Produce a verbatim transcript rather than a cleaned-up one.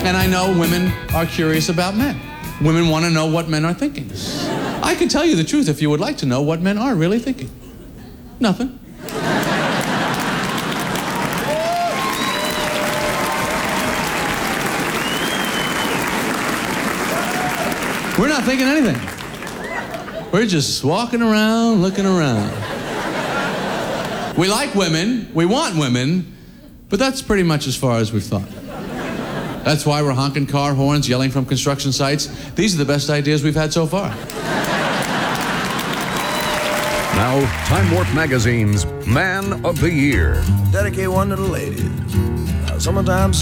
And I know women are curious about men. Women want to know what men are thinking. I can tell you the truth if you would like to know what men are really thinking. Nothing. We're not thinking anything. We're just walking around, looking around. We like women, we want women, but that's pretty much as far as we've thought. That's why we're honking car horns, yelling from construction sites. These are the best ideas we've had so far. Now, Time Warp Magazine's Man of the Year. Dedicate one to the ladies. Now, sometimes